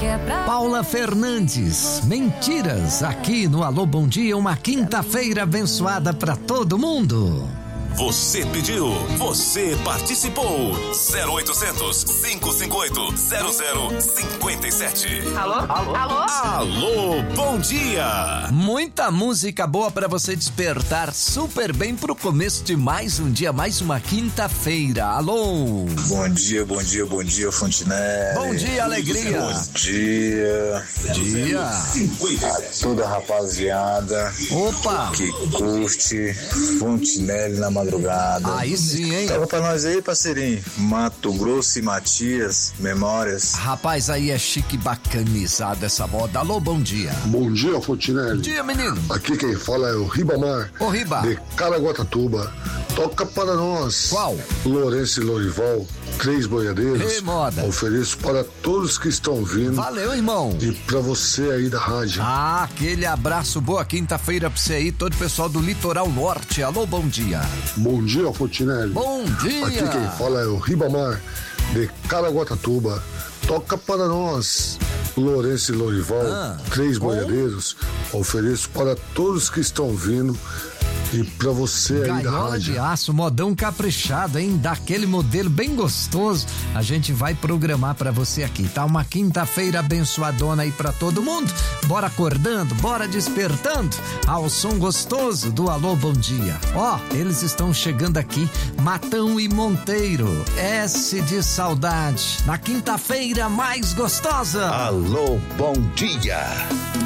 Paula Fernandes, Mentiras, aqui no Alô Bom Dia, uma quinta-feira abençoada pra todo mundo. Você pediu, você participou. 0800 558 0057. Alô? Alô? Alô? Alô, bom dia. Muita música boa pra você despertar super bem pro começo de mais um dia, mais uma quinta-feira. Alô? Bom dia, bom dia, bom dia, Fontinelli. Bom dia, alegria. Bom dia. Dia. A toda a rapaziada. Opa. Que curte Fontinelli na madrugada. Aí sim, hein? Toca pra nós aí, parceirinho. Mato Grosso e Matias, Memórias. Rapaz, aí é chique, bacanizada essa moda. Alô, bom dia. Bom dia, Fontinelli. Bom dia, menino. Aqui quem fala é o Ribamar. Ô, Riba. De Caraguatatuba. Toca para nós. Qual? Lourenço e Lorival, 3 boiadeiros. Ei, moda. Ofereço para todos que estão vindo. Valeu, irmão. E para você aí da rádio. Ah, aquele abraço, boa quinta-feira pra você aí, todo o pessoal do Litoral Norte. Alô, bom dia. Bom dia, Fontinelli. Bom dia. Aqui quem fala é o Ribamar, de Caraguatatuba. Toca para nós. Lourenço e Lorival, 3 boiadeiros. Ofereço para todos que estão vindo. E pra você aí da Gaiola rádio. de aço, modão caprichado, hein? Daquele modelo bem gostoso. A gente vai programar pra você aqui, tá? Uma quinta-feira abençoadona aí pra todo mundo. Bora acordando, bora despertando ao som gostoso do Alô Bom Dia. Ó, eles estão chegando aqui, Matão e Monteiro. S de saudade. Na quinta-feira mais gostosa. Alô, bom dia.